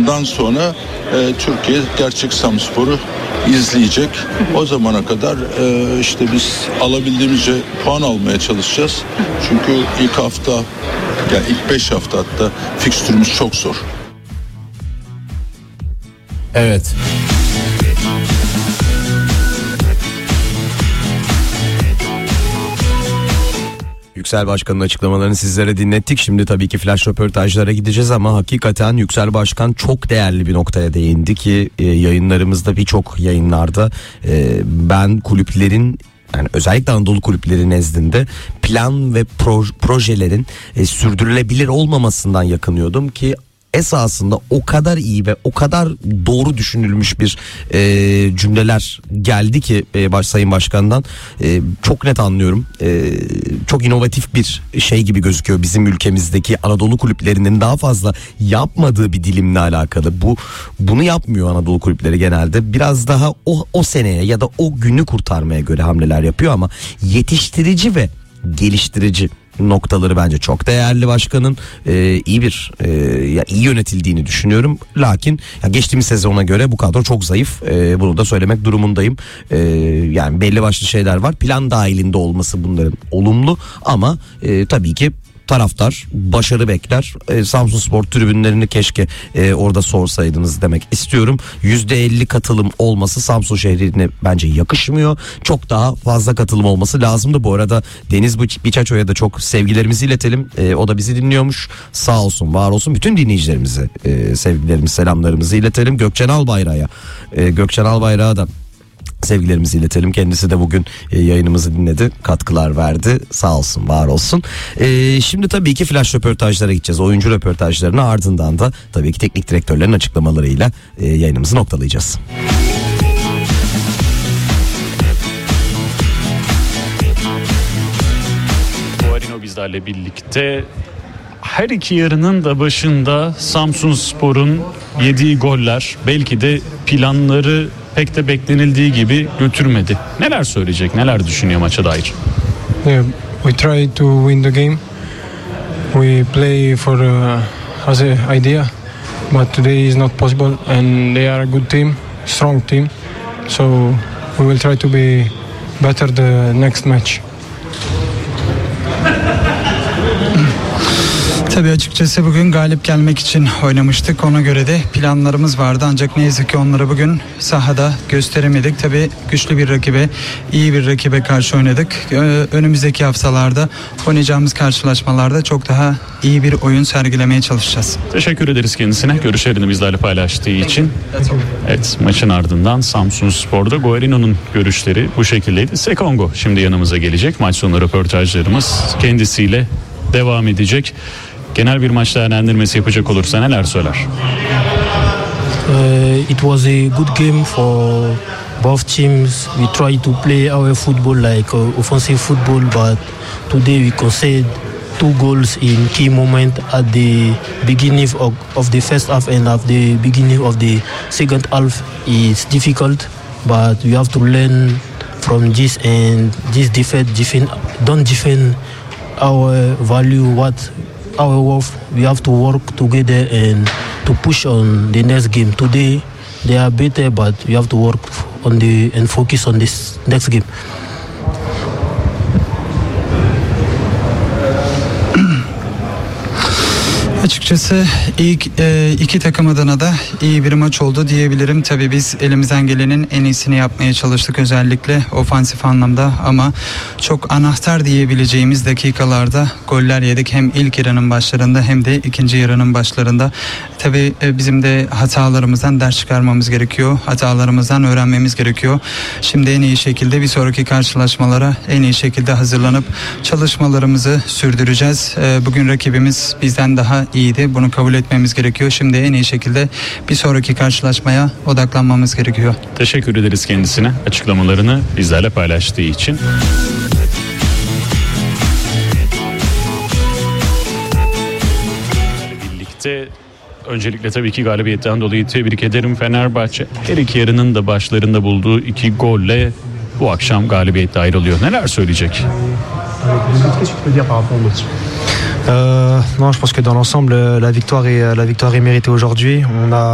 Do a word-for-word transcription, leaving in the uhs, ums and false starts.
Ondan sonra e, Türkiye gerçek Samspor'u izleyecek. O zamana kadar e, işte biz alabildiğimizce puan almaya çalışacağız. Çünkü ilk hafta, yani ilk beş hafta hatta fikstürümüz çok zor. Evet. Yüksel Başkan'ın açıklamalarını sizlere dinlettik. Şimdi tabii ki flash röportajlara gideceğiz ama hakikaten Yüksel Başkan çok değerli bir noktaya değindi ki e, yayınlarımızda, birçok yayınlarda e, ben kulüplerin, yani özellikle Anadolu kulüpleri nezdinde plan ve pro- projelerin e, sürdürülebilir olmamasından yakınıyordum ki esasında o kadar iyi ve o kadar doğru düşünülmüş bir e, cümleler geldi ki e, baş, Sayın Başkan'dan e, çok net anlıyorum. E, çok inovatif bir şey gibi gözüküyor bizim ülkemizdeki Anadolu kulüplerinin daha fazla yapmadığı bir dilimle alakalı. Bu bunu yapmıyor Anadolu kulüpleri genelde. Biraz daha o o seneye ya da o günü kurtarmaya göre hamleler yapıyor ama yetiştirici ve geliştirici noktaları bence çok değerli başkanın. Ee, iyi bir e, ya iyi yönetildiğini düşünüyorum. Lakin ya geçtiğimiz sezona göre bu kadro çok zayıf. Ee, bunu da söylemek durumundayım. Ee, yani belli başlı şeyler var. Plan dahilinde olması bunların olumlu ama e, tabii ki taraftar başarı bekler. E, Samsunspor tribünlerini keşke e, orada sorsaydınız demek istiyorum. yüzde elli katılım olması Samsun şehrine bence yakışmıyor. Çok daha fazla katılım olması lazımdı. Bu arada Deniz Biçaço'ya da çok sevgilerimizi iletelim. E, o da bizi dinliyormuş. Sağ olsun, var olsun. Bütün dinleyicilerimize e, sevgilerimizi, selamlarımızı iletelim. Gökçen Albayrak'a e, Gökçen Albayrak'a da sevgilerimizi iletelim. Kendisi de bugün e, yayınımızı dinledi. Katkılar verdi. Sağ olsun, var olsun. E, şimdi tabii ki flash röportajlara gideceğiz. Oyuncu röportajlarına, ardından da tabii ki teknik direktörlerin açıklamalarıyla e, yayınımızı noktalayacağız. Guarino bizlerle birlikte. Her iki yarının da başında Samsunspor'un yediği goller belki de planları pek de beklenildiği gibi götürmedi. Neler söyleyecek, neler düşünüyor maça dair? Yeah, we try to win the game. We play for uh, as an idea, but today is not possible. And they are a good team, strong team. So we will try to be better the next match. Tabii açıkçası bugün galip gelmek için oynamıştık. Ona göre de planlarımız vardı. Ancak ne yazık ki onları bugün sahada gösteremedik. Tabii güçlü bir rakibe, iyi bir rakibe karşı oynadık. Önümüzdeki haftalarda oynayacağımız karşılaşmalarda çok daha iyi bir oyun sergilemeye çalışacağız. Teşekkür ederiz kendisine. Görüşlerini bizlerle paylaştığı için. Evet, maçın ardından Samsunspor'da Guarino'nun görüşleri bu şekildeydi. Sekongo şimdi yanımıza gelecek. Maç sonu röportajlarımız kendisiyle devam edecek. Genel bir maç değerlendirmesi yapacak olursa neler söyler? Uh, it was a good game for both teams. We tried to play our football like uh, offensive football, but today we conceded two goals in key moment at the beginning of, of the first half and at the beginning of the second half. It's difficult, but we have to learn from this and this defend, defend don't defend our value, what our worth. We have to work together and to push on the next game. Today they are better, but we have to work on the and focus on this next game. Açıkçası ilk e, iki takım adına da iyi bir maç oldu diyebilirim. Tabii biz elimizden gelenin en iyisini yapmaya çalıştık, özellikle ofansif anlamda, ama çok anahtar diyebileceğimiz dakikalarda goller yedik. Hem ilk yarının başlarında hem de ikinci yarının başlarında. Tabii e, bizim de hatalarımızdan ders çıkarmamız gerekiyor. Hatalarımızdan öğrenmemiz gerekiyor. Şimdi en iyi şekilde bir sonraki karşılaşmalara en iyi şekilde hazırlanıp çalışmalarımızı sürdüreceğiz. E, bugün rakibimiz bizden daha iyiydi. Bunu kabul etmemiz gerekiyor. Şimdi en iyi şekilde bir sonraki karşılaşmaya odaklanmamız gerekiyor. Teşekkür ederiz kendisine açıklamalarını bizlerle paylaştığı için. Birlikte öncelikle tabii ki galibiyetten dolayı tebrik ederim Fenerbahçe. Her iki yarının da başlarında bulduğu iki golle bu akşam galibiyetle ayrılıyor. Neler söyleyecek? Euh, non, je pense que dans l'ensemble, la victoire est, la victoire est méritée aujourd'hui. On a